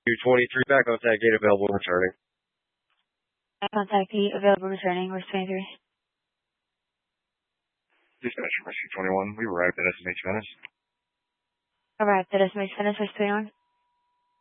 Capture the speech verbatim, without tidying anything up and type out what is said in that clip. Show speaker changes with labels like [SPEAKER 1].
[SPEAKER 1] two twenty-three, back contact gate available returning.
[SPEAKER 2] Back contact gate available returning, West twenty-three.
[SPEAKER 1] Dispatcher, Rescue twenty-one, we arrived at S M H Venice.
[SPEAKER 2] Arrived at S M H Venice, West twenty-one.